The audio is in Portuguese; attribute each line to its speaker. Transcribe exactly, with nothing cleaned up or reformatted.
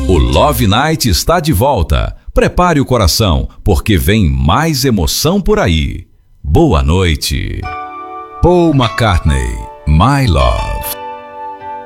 Speaker 1: O Love Night está de volta. Prepare o coração, porque vem mais emoção por aí. Boa noite. Paul McCartney, My Love.